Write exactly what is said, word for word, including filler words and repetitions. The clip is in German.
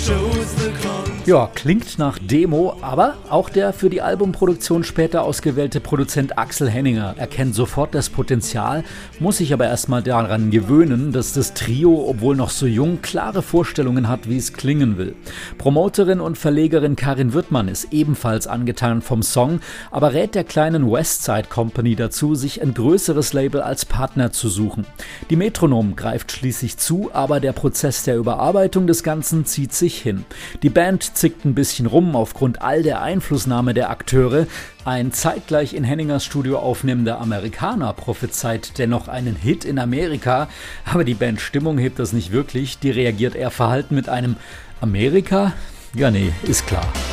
Ja, klingt nach Demo, aber auch der für die Albumproduktion später ausgewählte Produzent Axel Henninger erkennt sofort das Potenzial, muss sich aber erstmal daran gewöhnen, dass das Trio, obwohl noch so jung, klare Vorstellungen hat, wie es klingen will. Promoterin und Verlegerin Karin Wirtmann ist ebenfalls angetan vom Song, aber rät der kleinen Westside Company dazu, sich ein größeres Label als Partner zu suchen. Die Metronom greift schließlich zu, aber der Prozess der Überarbeitung des Ganzen zieht sich hin. Die Band zickt ein bisschen rum aufgrund all der Einflussnahme der Akteure. Ein zeitgleich in Henningers Studio aufnehmender Amerikaner prophezeit dennoch einen Hit in Amerika, aber die Band Stimmung hebt das nicht wirklich, die reagiert eher verhalten mit einem Amerika? Ja nee, ist klar.